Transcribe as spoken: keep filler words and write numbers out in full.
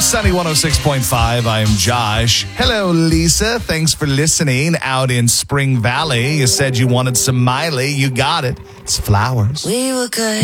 Sunny one oh six point five. I am Josh. Hello, Lisa. Thanks for listening out in Spring Valley. You said you wanted some Miley. You got it. It's Flowers. We were good.